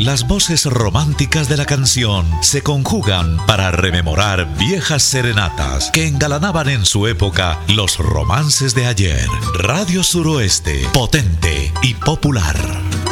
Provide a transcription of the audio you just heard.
Las voces románticas de la canción se conjugan para rememorar viejas serenatas que engalanaban en su época los romances de ayer. Radio Suroeste, potente y popular.